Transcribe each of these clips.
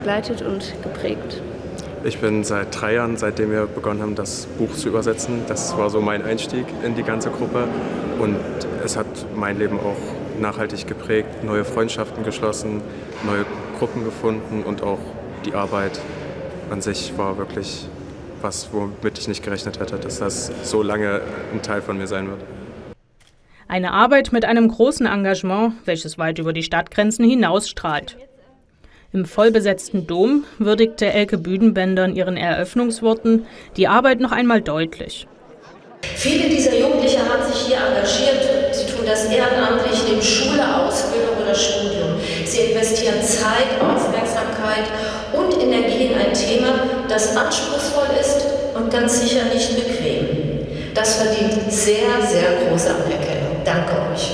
begleitet und geprägt. Ich bin seit 3 Jahren, seitdem wir begonnen haben, das Buch zu übersetzen. Das war so mein Einstieg in die ganze Gruppe und es hat mein Leben auch nachhaltig geprägt, neue Freundschaften geschlossen, neue Gruppen gefunden und auch die Arbeit an sich war wirklich was, womit ich nicht gerechnet hätte, dass das so lange ein Teil von mir sein wird. Eine Arbeit mit einem großen Engagement, welches weit über die Stadtgrenzen hinausstrahlt. Im vollbesetzten Dom würdigte Elke Büdenbender in ihren Eröffnungsworten die Arbeit noch einmal deutlich. Viele dieser Jugendliche haben sich hier engagiert. Sie tun das ehrenamtlich neben Schule, Ausbildung oder Studium. Sie investieren Zeit, Aufmerksamkeit und Energie in ein Thema, das anspruchsvoll ist und ganz sicher nicht bequem. Das verdient sehr, sehr große Anerkennung. Danke euch.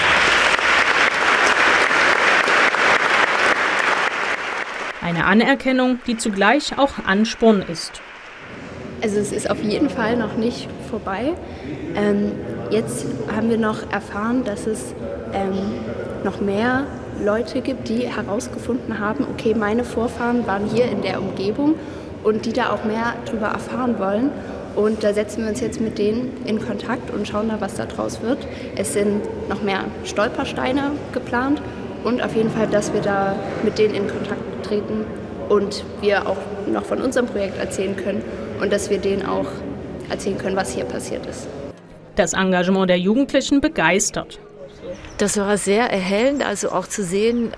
Eine Anerkennung, die zugleich auch Ansporn ist. Also es ist auf jeden Fall noch nicht vorbei. Jetzt haben wir noch erfahren, dass es noch mehr Leute gibt, die herausgefunden haben, okay, meine Vorfahren waren hier in der Umgebung und die da auch mehr drüber erfahren wollen. Und da setzen wir uns jetzt mit denen in Kontakt und schauen da, was da draus wird. Es sind noch mehr Stolpersteine geplant und auf jeden Fall, dass wir da mit denen in Kontakt treten und wir auch noch von unserem Projekt erzählen können und dass wir denen auch erzählen können, was hier passiert ist. Das Engagement der Jugendlichen begeistert. Das war sehr erhellend, also auch zu sehen,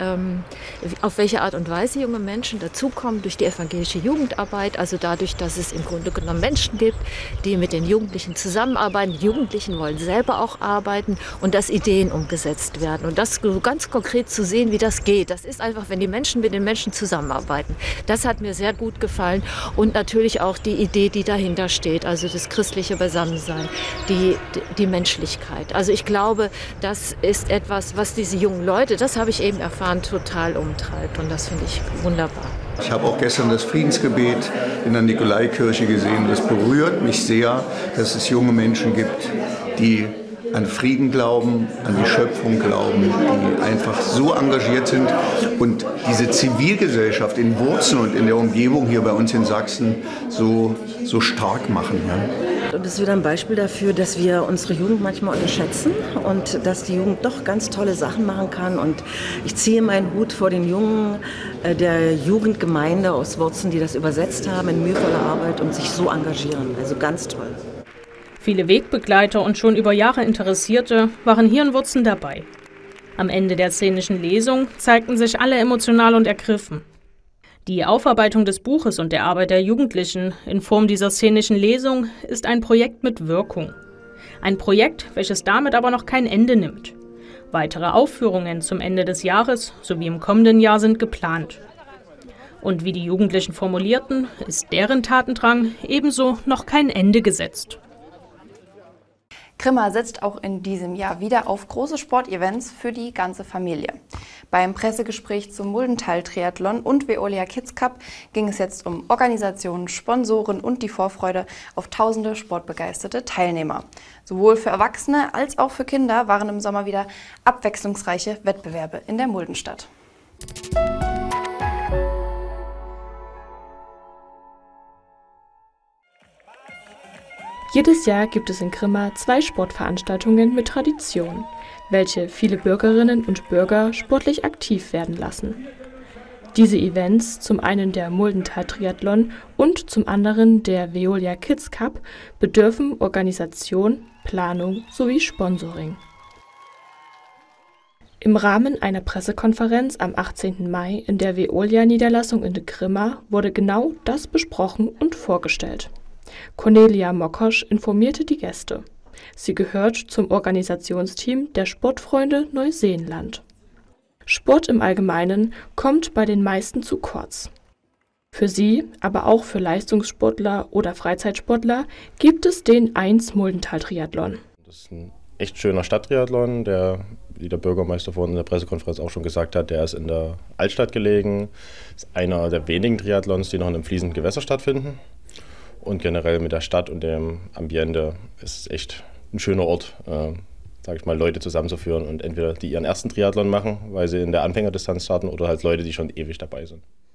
auf welche Art und Weise junge Menschen dazukommen durch die evangelische Jugendarbeit, also dadurch, dass es im Grunde genommen Menschen gibt, die mit den Jugendlichen zusammenarbeiten. Die Jugendlichen wollen selber auch arbeiten und dass Ideen umgesetzt werden. Und das ganz konkret zu sehen, wie das geht, das ist einfach, wenn die Menschen mit den Menschen zusammenarbeiten. Das hat mir sehr gut gefallen und natürlich auch die Idee, die dahinter steht, also das christliche Beisammensein, die Menschlichkeit. Also ich glaube, das ist etwas, was diese jungen Leute, das habe ich eben erfahren, total umtreibt. Und das finde ich wunderbar. Ich habe auch gestern das Friedensgebet in der Nikolaikirche gesehen. Das berührt mich sehr, dass es junge Menschen gibt, die an Frieden glauben, an die Schöpfung glauben, die einfach so engagiert sind und diese Zivilgesellschaft in Wurzen und in der Umgebung hier bei uns in Sachsen so stark machen. Ja. Und das ist wieder ein Beispiel dafür, dass wir unsere Jugend manchmal unterschätzen und dass die Jugend doch ganz tolle Sachen machen kann. Und ich ziehe meinen Hut vor den Jungen der Jugendgemeinde aus Wurzen, die das übersetzt haben in mühevoller Arbeit und sich so engagieren. Also ganz toll. Viele Wegbegleiter und schon über Jahre Interessierte waren hier in Wurzen dabei. Am Ende der szenischen Lesung zeigten sich alle emotional und ergriffen. Die Aufarbeitung des Buches und der Arbeit der Jugendlichen in Form dieser szenischen Lesung ist ein Projekt mit Wirkung. Ein Projekt, welches damit aber noch kein Ende nimmt. Weitere Aufführungen zum Ende des Jahres sowie im kommenden Jahr sind geplant. Und wie die Jugendlichen formulierten, ist deren Tatendrang ebenso noch kein Ende gesetzt. Grimma setzt auch in diesem Jahr wieder auf große Sportevents für die ganze Familie. Beim Pressegespräch zum Muldental-Triathlon und Veolia Kids Cup ging es jetzt um Organisationen, Sponsoren und die Vorfreude auf tausende sportbegeisterte Teilnehmer. Sowohl für Erwachsene als auch für Kinder waren im Sommer wieder abwechslungsreiche Wettbewerbe in der Muldenstadt. Jedes Jahr gibt es in Grimma 2 Sportveranstaltungen mit Tradition, welche viele Bürgerinnen und Bürger sportlich aktiv werden lassen. Diese Events, zum einen der Muldental-Triathlon und zum anderen der Veolia Kids Cup, bedürfen Organisation, Planung sowie Sponsoring. Im Rahmen einer Pressekonferenz am 18. Mai in der Veolia-Niederlassung in Grimma wurde genau das besprochen und vorgestellt. Cornelia Mokosch informierte die Gäste. Sie gehört zum Organisationsteam der Sportfreunde Neuseenland. Sport im Allgemeinen kommt bei den meisten zu kurz. Für sie, aber auch für Leistungssportler oder Freizeitsportler, gibt es den 1 Muldental-Triathlon. Das ist ein echt schöner Stadttriathlon, wie der Bürgermeister vorhin in der Pressekonferenz auch schon gesagt hat, der ist in der Altstadt gelegen. Das ist einer der wenigen Triathlons, die noch in einem fließenden Gewässer stattfinden. Und generell mit der Stadt und dem Ambiente ist es echt ein schöner Ort, sage ich mal, Leute zusammenzuführen und entweder die ihren ersten Triathlon machen, weil sie in der Anfängerdistanz starten, oder halt Leute, die schon ewig dabei sind.